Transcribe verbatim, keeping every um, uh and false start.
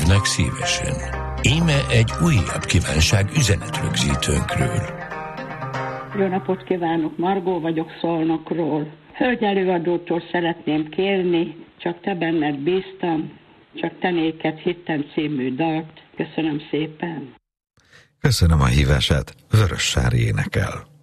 hívnak szívesen. Íme egy újabb kívánság üzenetrögzítőnkről. Jó napot kívánok, Margó vagyok Szolnokról. Hölgy előadótól szeretném kérni, csak te benned bíztam, csak te néked hittem című dalt. Köszönöm szépen. Köszönöm a hívását, Vörössári énekel.